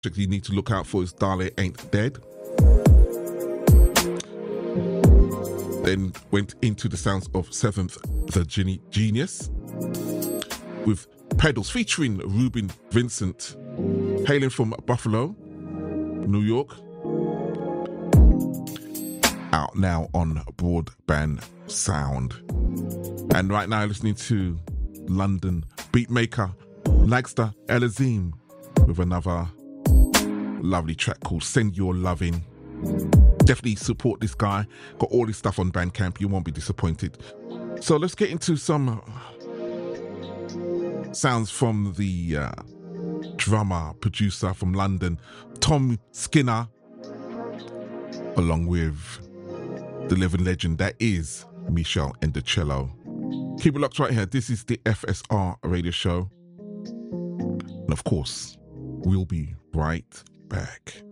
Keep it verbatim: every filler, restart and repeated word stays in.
you need to look out for is Dale Ain't Dead. Then went into the sounds of Seventh The Geni- Genius with Pedals featuring Rubin Vincent, hailing from Buffalo, New York. Out now on Broadband Sound. And right now listening to London beatmaker Nagsta Elazim with another lovely track called Send Your Loving. Definitely support this guy. Got all his stuff on Bandcamp. You won't be disappointed. So let's get into some sounds from the uh, drummer, producer from London, Tom Skinner, along with the living legend that is Michel Endocello. Keep it locked right here. This is the F S R radio show. And of course, we'll be right back.